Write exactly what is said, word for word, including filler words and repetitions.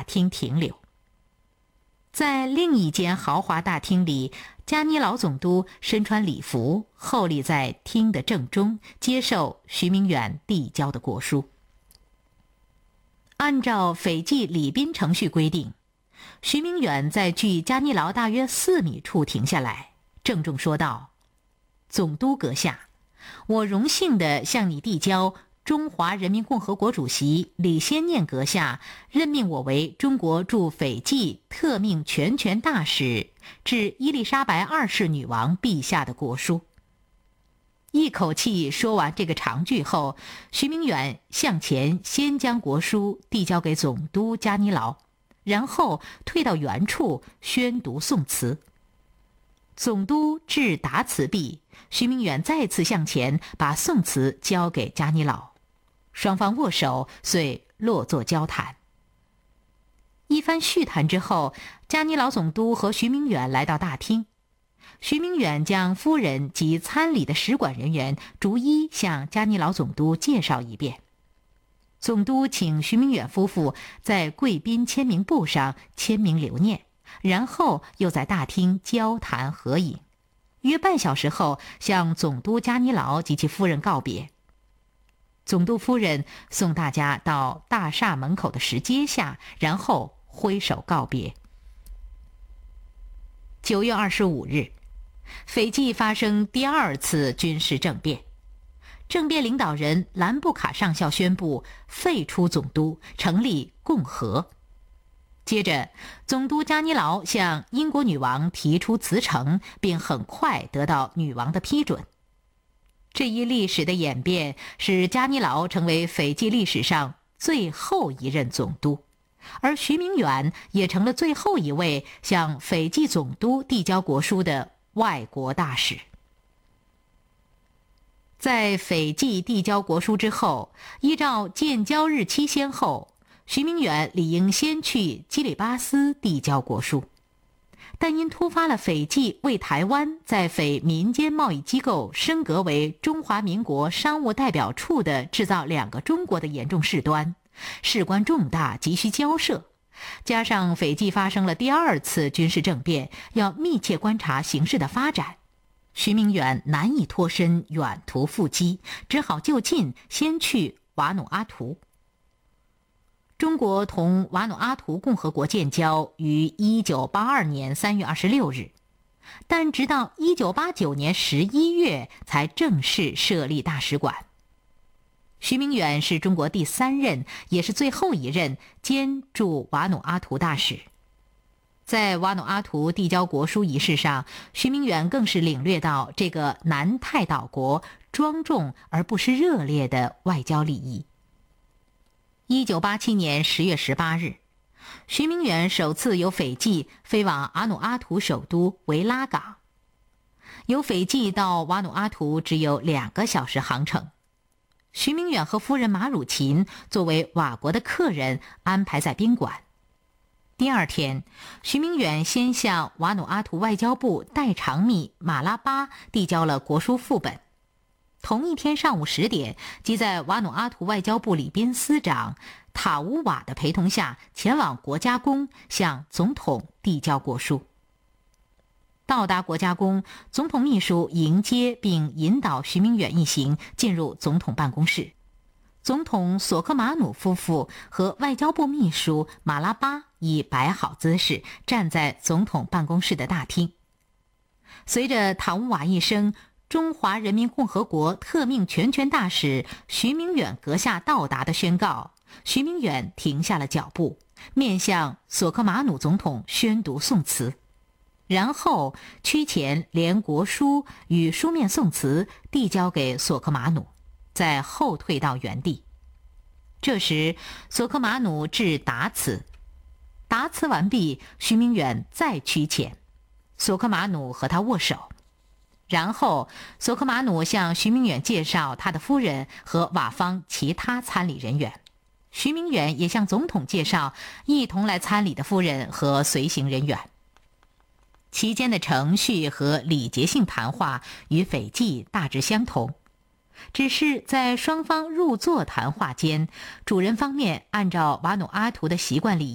厅停留。在另一间豪华大厅里，加尼劳总督身穿礼服，候立在厅的正中，接受徐明远递交的国书。按照斐济礼宾程序规定，徐明远在距加尼劳大约四米处停下来，郑重说道：“总督阁下，我荣幸地向你递交中华人民共和国主席李先念阁下任命我为中国驻斐济特命全权大使，致伊丽莎白二世女王陛下的国书。”一口气说完这个长句后，徐明远向前先将国书递交给总督加尼劳，然后退到原处宣读宋词。总督致答词毕，徐明远再次向前把宋词交给加尼劳，双方握手，遂落座交谈。一番叙谈之后，加尼劳总督和徐明远来到大厅。徐明远将夫人及参礼的使馆人员逐一向加尼劳总督介绍一遍。总督请徐明远夫妇在贵宾签名簿上签名留念，然后又在大厅交谈合影。约半小时后，向总督加尼劳及其夫人告别。总督夫人送大家到大厦门口的石阶下，然后挥手告别。九月二十五日，斐济发生第二次军事政变，政变领导人兰布卡上校宣布废除总督，成立共和。接着，总督加尼劳向英国女王提出辞呈，并很快得到女王的批准。这一历史的演变使加尼劳成为斐济历史上最后一任总督，而徐明远也成了最后一位向斐济总督递交国书的外国大使。在斐济递交国书之后，依照建交日期先后，徐明远理应先去基里巴斯递交国书，但因突发了斐济为台湾在斐民间贸易机构升格为中华民国商务代表处的制造两个中国的严重事端，事关重大，急需交涉。加上斐济发生了第二次军事政变，要密切观察形势的发展，徐明远难以脱身远途赴机，只好就近先去瓦努阿图。中国同瓦努阿图共和国建交于一九八二年三月二十六日，但直到一九八九年十一月才正式设立大使馆。徐明远是中国第三任，也是最后一任兼驻瓦努阿图大使。在瓦努阿图递交国书仪式上，徐明远更是领略到这个南太岛国庄重而不失热烈的外交礼仪。一九八七年十月十八日，徐明远首次由斐济飞往瓦努阿图首都维拉港。由斐济到瓦努阿图只有两个小时航程。徐明远和夫人马汝琴作为瓦国的客人安排在宾馆。第二天，徐明远先向瓦努阿图外交部代长秘马拉巴递交了国书副本。同一天上午十点，即在瓦努阿图外交部礼宾司长塔乌瓦的陪同下，前往国家宫向总统递交国书。到达国家宫，总统秘书迎接并引导徐明远一行进入总统办公室。总统索科马努夫妇和外交部秘书马拉巴已摆好姿势，站在总统办公室的大厅。随着塔乌瓦一声中华人民共和国特命全权大使徐明远阁下到达的宣告，徐明远停下了脚步，面向索科马努总统宣读宋词，然后屈前连国书与书面宋词递交给索科马努，再后退到原地。这时索科马努致答词，答词完毕，徐明远再屈前，索科马努和他握手。然后索科马努向徐明远介绍他的夫人和瓦方其他参礼人员，徐明远也向总统介绍一同来参礼的夫人和随行人员。期间的程序和礼节性谈话与斐济大致相同，只是在双方入座谈话间，主人方面按照瓦努阿图的习惯礼仪